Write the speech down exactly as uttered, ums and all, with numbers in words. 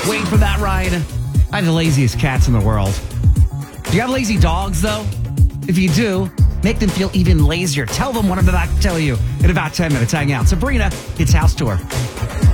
Wait for that ride. I have the laziest cats in the world. Do you have lazy dogs, though? If you do, make them feel even lazier. Tell them what I'm about to tell you in about ten minutes. Hang out. Sabrina, it's House Tour.